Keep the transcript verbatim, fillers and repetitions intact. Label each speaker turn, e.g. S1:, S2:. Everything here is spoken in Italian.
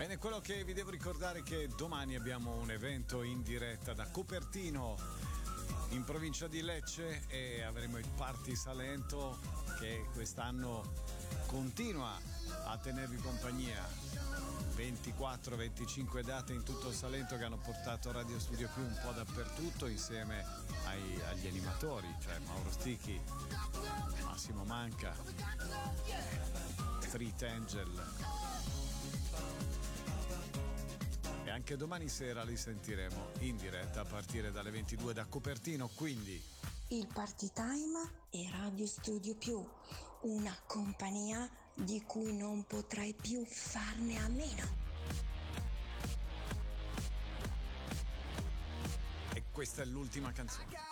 S1: Bene, quello che vi devo ricordare è che domani abbiamo un evento in diretta da Copertino in provincia di Lecce e avremo il Party Salento che quest'anno continua a tenervi compagnia. ventiquattro venticinque date in tutto il Salento che hanno portato Radio Studio Più un po' dappertutto insieme ai, agli animatori, cioè Mauro Stichi, Massimo Manca, Street Angel. E anche domani sera li sentiremo in diretta a partire dalle ventidue da Copertino, quindi
S2: il Party Time e Radio Studio Più, una compagnia di cui non potrai più farne a meno.
S1: E questa è l'ultima canzone.